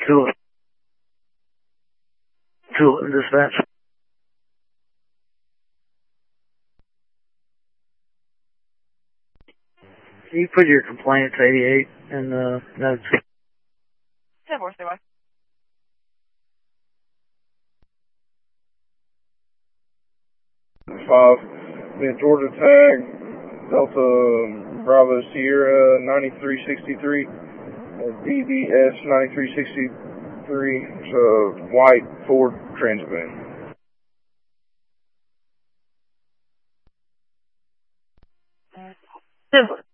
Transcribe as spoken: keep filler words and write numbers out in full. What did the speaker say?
Two, two dispatch. Can you put your complaint to eighty-eight and uh, notes? ten four, stay by. Five, the Georgia tag, Delta Bravo Sierra ninety-three sixty-three, D B S ninety-three sixty-three, it's a white Ford Transvan. ten four.